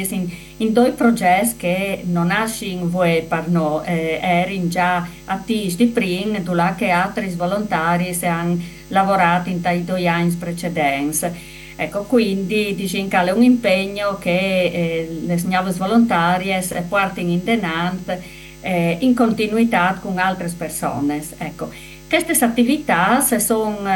in due progetti che non nascono voi per noi, erano già attivi di prima, dove che altri volontari si hanno lavorato in dai 2 anni precedenti. Ecco, quindi diciamo che è un impegno che le nuove volontarie portano in denant in continuità con altre persone. Ecco, queste attività sono